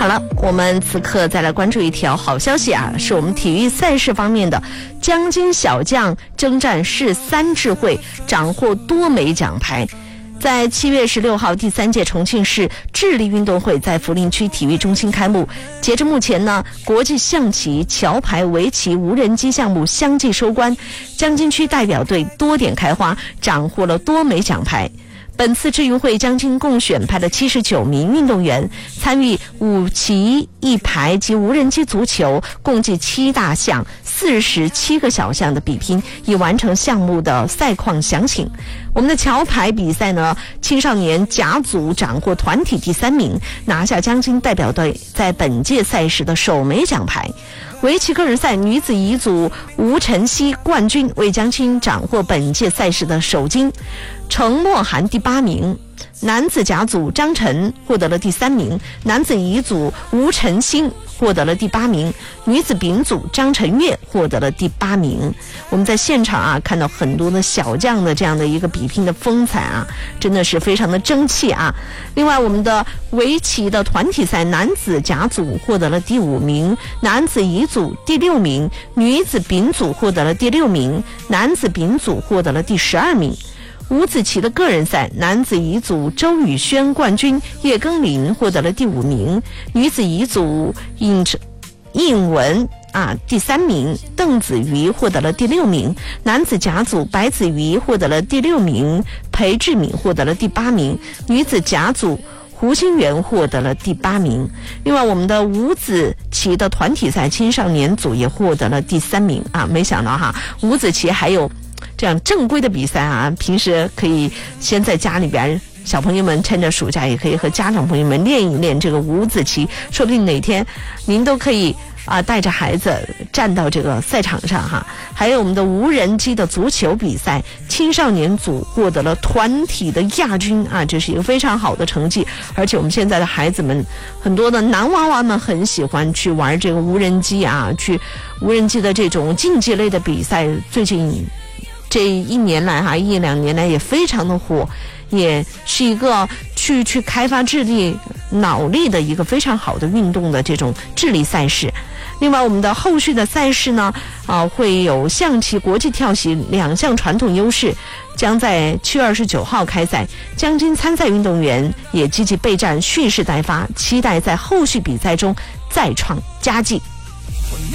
好了，我们此刻再来关注一条好消息啊，是我们体育赛事方面的江津小将征战市3智慧，斩获多枚奖牌。在7月16号，第3届重庆市智力运动会在涪陵区体育中心开幕。截至目前呢，国际象棋、桥牌、围棋、无人机项目相继收官，江津区代表队多点开花，斩获了多枚奖牌。本次智运会江津共选派了79名运动员参与五棋、一牌及无人机足球，共计7大项、47个小项的比拼，以完成项目的赛况详情。我们的桥牌比赛呢，青少年甲组斩获团体第3名，拿下江津代表队在本届赛事的首枚奖牌。围棋个人赛女子乙组吴晨曦冠军，为江津斩获本届赛事的首金。程墨涵第8名，男子甲组张晨获得了第3名，男子乙组吴晨星获得了第8名，女子丙组张晨月获得了第8名。我们在现场啊，看到很多的小将的这样的一个比拼的风采啊，真的是非常的争气啊。另外，我们的围棋的团体赛，男子甲组获得了第5名，男子乙组第6名，女子丙组获得了第6名，男子丙组获得了第12名。五子棋的个人赛，男子乙组周宇轩冠军，叶庚林获得了第5名，女子乙组应文第3名，邓子瑜获得了第6名，男子甲组白子瑜获得了第6名，裴志敏获得了第8名，女子甲组胡新元获得了第8名。另外，我们的五子棋的团体赛青少年组也获得了第3名啊！没想到哈，五子棋还有这样正规的比赛啊，平时可以先在家里边，小朋友们趁着暑假也可以和家长朋友们练一练这个五子棋，说不定哪天您都可以带着孩子站到这个赛场上哈。还有我们的无人机的足球比赛，青少年组获得了团体的亚军啊，这是一个非常好的成绩。而且我们现在的孩子们，很多的男娃娃们很喜欢去玩这个无人机啊，去无人机的这种竞技类的比赛，最近这1年来哈，1、2年来也非常的火，也是一个去开发智力脑力的一个非常好的运动的这种智力赛事。另外，我们的后续的赛事呢，会有象棋、国际跳棋2项传统优势，将在7月29号开赛。江津参赛运动员也积极备战，蓄势待发，期待在后续比赛中再创佳绩。